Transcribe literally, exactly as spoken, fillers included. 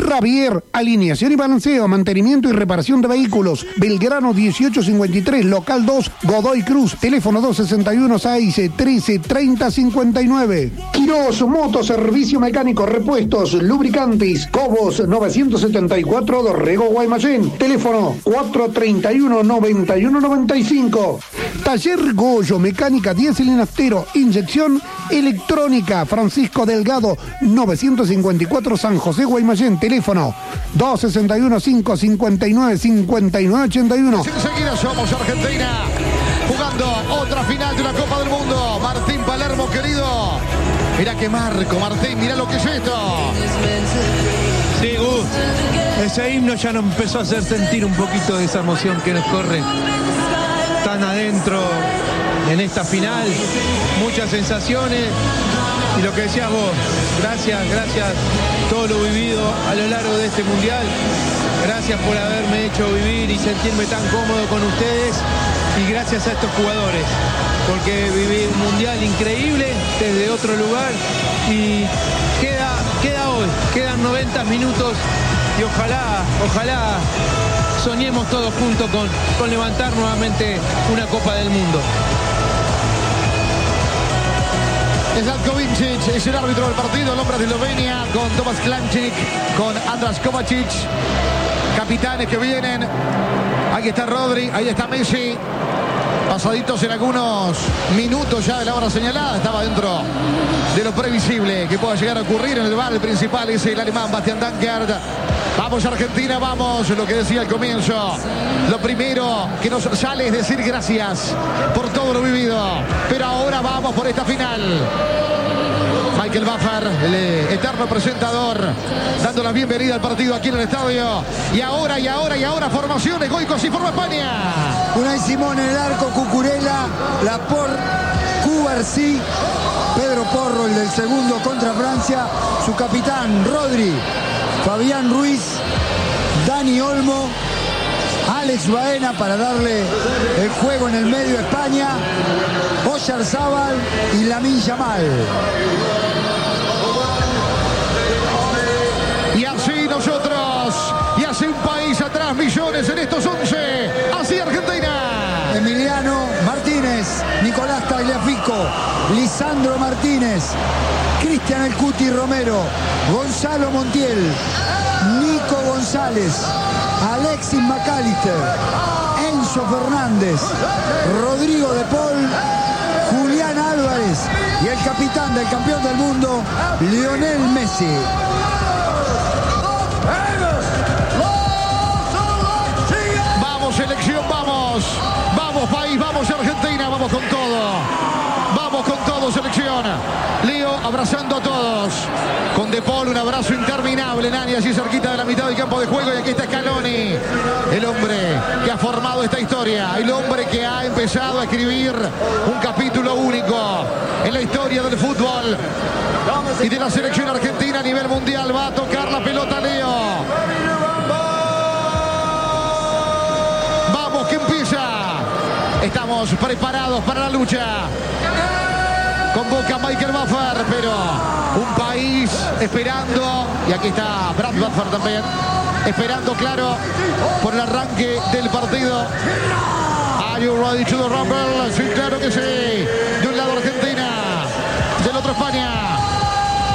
Ravier, alineación y balanceo, mantenimiento y reparación de vehículos. Belgrano dieciocho cincuenta y tres, local dos, Godoy Cruz, teléfono dos sesenta y uno seis trece treinta cincuenta y nueve. Quirós Moto, servicio mecánico, repuestos, lubricantes, Cobos novecientos setenta y cuatro, Dorrego Guaymallén, teléfono cuatro treinta y uno noventa y uno noventa y cinco. Taller Goyo, mecánica diésel y naftero, inyección electrónica, Francisco Delgado novecientos cincuenta y cuatro, San José Guaymallén, teléfono dos sesenta y uno cinco cincuenta y nueve cincuenta y nueve ochenta y uno. Enseguida somos Argentina, jugando otra final de la Copa del Mundo. Martín Palermo, querido. Mirá que marco, Martín, mirá lo que es esto. Sí, uh, ese himno ya nos empezó a hacer sentir un poquito de esa emoción que nos corre tan adentro en esta final. Muchas sensaciones y lo que decías vos, gracias, gracias todo lo vivido a lo largo de este mundial. Gracias por haberme hecho vivir y sentirme tan cómodo con ustedes y gracias a estos jugadores, porque viví un mundial increíble desde otro lugar y queda, queda hoy, quedan noventa minutos y ojalá, ojalá soñemos todos juntos con, con levantar nuevamente una Copa del Mundo. Zlatko Vincic es el árbitro del partido, el hombre de Eslovenia, con Tomas Klančić, con Andras Kovačić, capitanes que vienen. Ahí está Rodri, ahí está Messi, pasaditos en algunos minutos ya de la hora señalada. Estaba dentro de lo previsible que pueda llegar a ocurrir en el bar. El principal es el alemán Bastian Dankert. Vamos Argentina, vamos, lo que decía al comienzo. Lo primero que nos sale es decir gracias por todo lo vivido. Pero ahora vamos por esta final. Michael Buffer, el eterno presentador, dando la bienvenida al partido aquí en el estadio. Y ahora, y ahora, y ahora, formaciones, Goicos y forma España. Unai Simón en el arco, Cucurella, Laporte, Cubarsí, Pedro Porro, el del segundo contra Francia, su capitán Rodri, Fabián Ruiz, Dani Olmo, Alex Baena para darle el juego en el medio a España, Oyarzábal y Lamine Yamal. Y así nosotros, y así un país atrás, millones en estos once, así Argentina. Emiliano Martínez, Nicolás Tagliafico, Lisandro Martínez, Cristian El Cuti Romero, Gonzalo Montiel, Nico González, Alexis McAllister, Enzo Fernández, Rodrigo de Paul, Julián Álvarez y el capitán del campeón del mundo, Lionel Messi. Vamos selección, vamos, vamos país, vamos Argentina, vamos con todo, vamos con todo selección. Leo abrazando a todos, con De Paul un abrazo interminable, Nani allí cerquita de la mitad del campo de juego, y aquí está Scaloni, el hombre que ha formado esta historia, el hombre que ha empezado a escribir un capítulo único en la historia del fútbol y de la selección argentina a nivel mundial. Va a tocar la pelota Leo. Vamos que empieza. Estamos preparados para la lucha. Convoca Michael Buffer, pero un país esperando, y aquí está Brad Buffer también, esperando, claro, por el arranque del partido. Are you ready to the rumble? Sí, claro que sí. De un lado Argentina, del otro España.